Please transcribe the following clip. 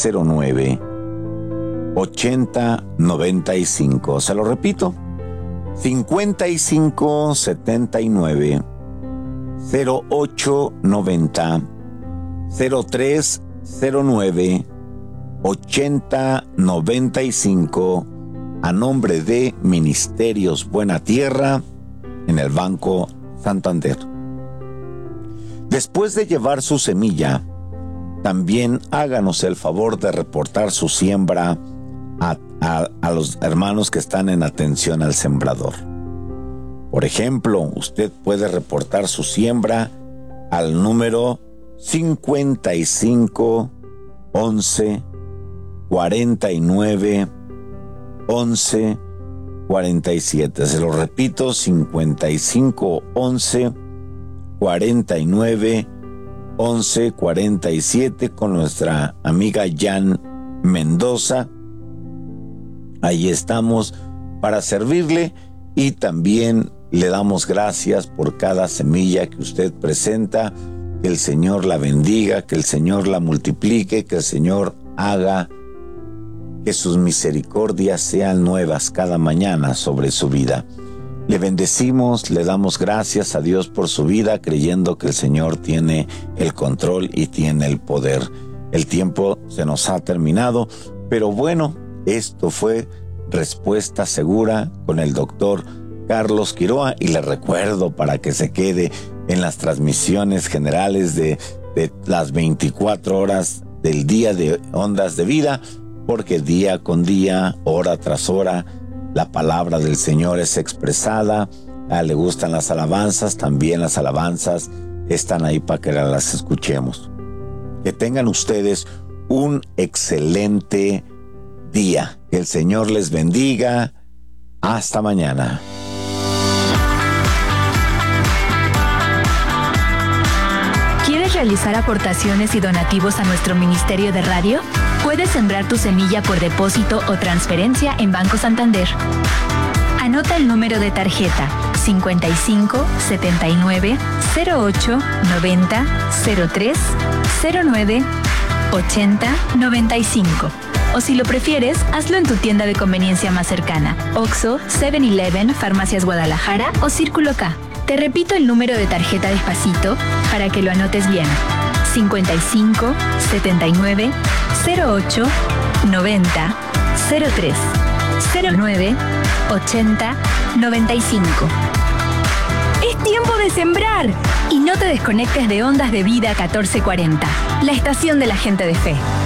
0309 8095. Se lo repito, 5579 0890 0309 8095, a nombre de Ministerios Buena Tierra en el Banco Santander. Después de llevar su semilla, también háganos el favor de reportar su siembra a los hermanos que están en atención al sembrador. Por ejemplo, usted puede reportar su siembra al número 55 11 49 11 47. Se lo repito, 55 11 49 11 47, con nuestra amiga Jan Mendoza. Ahí estamos para servirle, y también le damos gracias por cada semilla que usted presenta. Que el Señor la bendiga, que el Señor la multiplique, que el Señor haga que sus misericordias sean nuevas cada mañana sobre su vida. Le bendecimos, le damos gracias a Dios por su vida, creyendo que el Señor tiene el control y tiene el poder. El tiempo se nos ha terminado, pero bueno, esto fue Respuesta Segura con el doctor Carlos Quiroa, y le recuerdo para que se quede en las transmisiones generales de las 24 horas del día de Ondas de Vida, porque día con día, hora tras hora, la palabra del Señor es expresada. Le gustan las alabanzas, también las alabanzas están ahí para que las escuchemos. Que tengan ustedes un excelente día. Que el Señor les bendiga. Hasta mañana. ¿Quieres realizar aportaciones y donativos a nuestro Ministerio de Radio? Puedes sembrar tu semilla por depósito o transferencia en Banco Santander. Anota el número de tarjeta 55 79 08 90 03 09 80 95. O si lo prefieres, hazlo en tu tienda de conveniencia más cercana: Oxxo, 7-Eleven, Farmacias Guadalajara o Círculo K. Te repito el número de tarjeta despacito para que lo anotes bien: 55 79 08 90 03 09 80 95. ¡Es tiempo de sembrar! Y no te desconectes de Ondas de Vida 1440, la estación de la gente de fe.